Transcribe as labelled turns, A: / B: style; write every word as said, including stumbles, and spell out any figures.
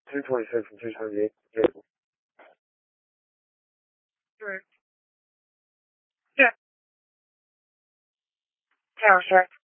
A: two twenty-six and two seventy-eight. Yeah.
B: Right. Yeah. Tower strike.